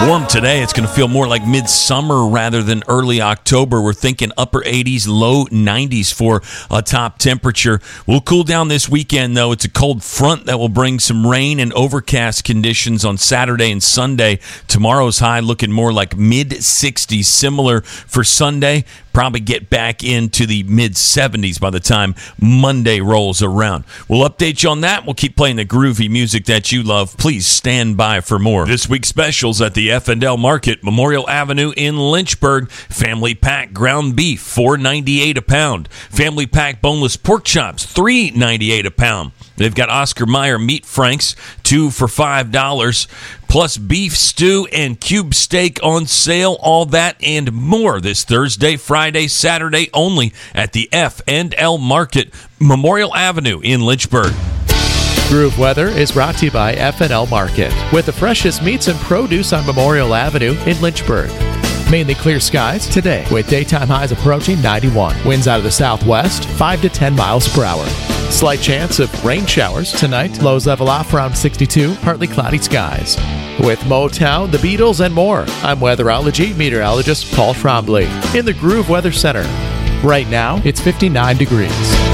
Warm today. It's going to feel more like midsummer rather than early October. We're thinking upper 80s, low 90s for a top temperature. We'll cool down this weekend, though. It's a cold front that will bring some rain and overcast conditions on Saturday and Sunday. Tomorrow's high looking more like mid-60s. Similar for Sunday. Probably get back into the mid-70s by the time Monday rolls around. We'll update you on that. We'll keep playing the groovy music that you love. Please stand by for more. This week's specials at the F&L Market, Memorial Avenue in Lynchburg. Family pack ground beef, $4.98 a pound. Family pack boneless pork chops, $3.98 a pound. They've got Oscar Mayer meat franks, 2 for $5. Plus beef stew and cube steak on sale. All that and more this Thursday, Friday, Saturday only at the F&L Market, Memorial Avenue in Lynchburg. Groove Weather is brought to you by F&L Market, with the freshest meats and produce on Memorial Avenue in Lynchburg. Mainly clear skies today, with daytime highs approaching 91. Winds out of the southwest, 5 to 10 miles per hour. Slight chance of rain showers tonight. Lows level off around 62, partly cloudy skies. With Motown, the Beatles, and more, I'm weatherology meteorologist Paul Trombley in the Groove Weather Center. Right now, it's 59 degrees.